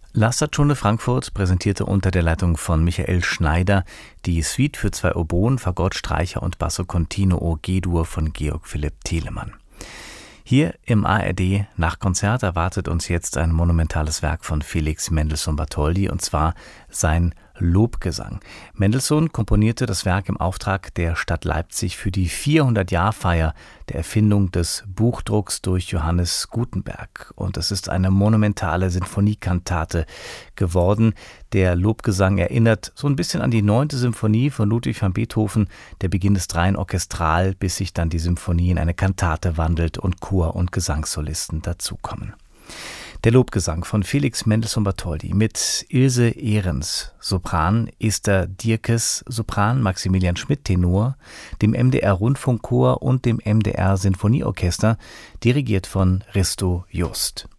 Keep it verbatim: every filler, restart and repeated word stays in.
La Stagione Frankfurt präsentierte unter der Leitung von Michael Schneider die Suite für zwei Oboen, Fagott, Streicher und Basso Continuo G-Dur von Georg Philipp Telemann. Hier im A R D Nachtkonzert erwartet uns jetzt ein monumentales Werk von Felix Mendelssohn Bartholdy, und zwar sein Lobgesang. Mendelssohn komponierte das Werk im Auftrag der Stadt Leipzig für die vierhundert-Jahr-Feier der Erfindung des Buchdrucks durch Johannes Gutenberg. Und es ist eine monumentale Sinfoniekantate geworden. Der Lobgesang erinnert so ein bisschen an die neunte Symphonie von Ludwig van Beethoven. Der Beginn ist rein orchestral, bis sich dann die Symphonie in eine Kantate wandelt und Chor- und Gesangssolisten dazukommen. Der Lobgesang von Felix Mendelssohn Bartholdy mit Ilse Ehrens, Sopran, Esther Dierkes, Sopran, Maximilian Schmidt, Tenor, dem M D R Rundfunkchor und dem M D R Sinfonieorchester, dirigiert von Risto Just.